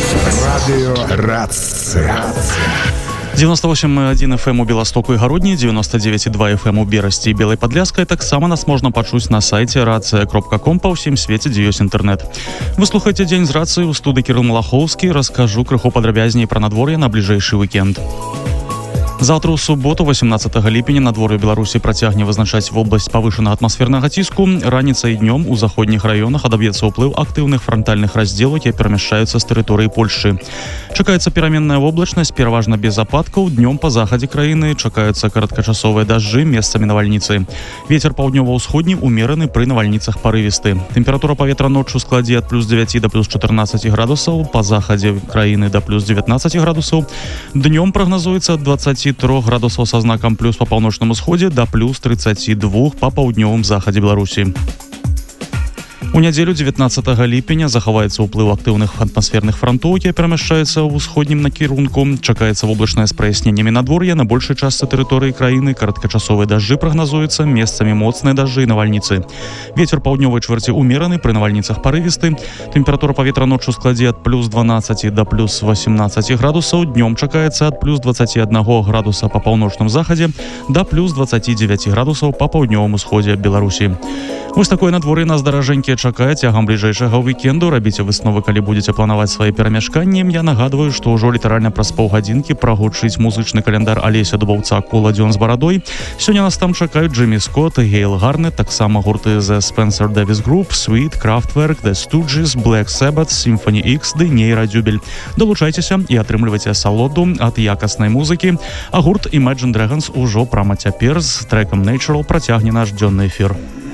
Радио «Рация». 98,1 FM у Беластоку і Гародні, 99,2 FM у Берасці і Белай Падляскай. Таксама нас можна пачуць на сайце racia.com па ўсім свеце, дзе ёсць інтэрнэт. Вы слухаеце «Дзень з рацыі», у студыі Кірыл Малахоўскі. Раскажу крыху падрабязней пра надвор'е на бліжэйшы уікенд. Завтра ў суботу, 18 ліпеня, надвор'е Беларусі працягне вызначаць вобласць павышанага атмасфернага ціску. Раніцай і днём у заходніх раёнах адаб'ецца ўплыў актыўных франтальных раздзелаў, якія перамяшчаюцца з тэрыторыі Польшчы. Чакаецца пераменная воблачнасць, пераважна без ападкаў. Днём па захадзе краіны чакаюцца кароткачасовыя дажджы, месцамі навальніцы. Вецер паўднёва-ўсходні умераны, пры навальніцах парывісты. Тэмпература паветра ноччу складзе ад плюс 9 да плюс 14 градусаў, па захадзе краіны да плюс 19 градусаў. Днём прагназуецца ад 23 градусаў са знакам плюс па паўночным усходзе да плюс 32 па паўднёвым захадзе Беларусі. У нядзелю 19 ліпеня захаваецца ўплыў актыўных атмасферных франтоў, якія перамяшчаюцца ў усходнім накірунку. Чакаецца воблачнае з праясненнямі надвор'я. На большай частцы тэрыторыі краіны кароткачасовыя дажджы прагназуюцца, месцамі моцныя дажджы і навальніцы. Вецер паўднёвай чвэрці умераны, пры навальніцах парывісты. Тэмпература паветра ноччу складзе ад плюс 12 да плюс 18 градусаў. Днём чакаецца ад плюс 21 градуса па паўночным захадзе да плюс 29 градусаў па паўднёвым усходзе Беларусі. Вось такое надвор'е нас даражэнькія чакае цягам бліжэйшага вікенду. Рабіце высновы, калі будзеце планаваць свае перамяшканні. Я нагадваю, што ўжо літаральна праз паўгадзінкі прагучыць музычны каляндар Алеся Дубаўца «Кола дзён з барадой». Сёння нас там чакаюць Джиммі Скотт, Гейл Гарнет, таксама гурты The Spencer Davis Group, Sweet, Kraftwerk, The Stooges, Black Sabbath, Symphony X ды Нейрадзюбель. Далучайцеся і атрымлівайце асалоду ад якаснай музыкі. А гурт Imagine Dragons ужо прама цяпер з трэкам Natural працягне наш дзённы эфір.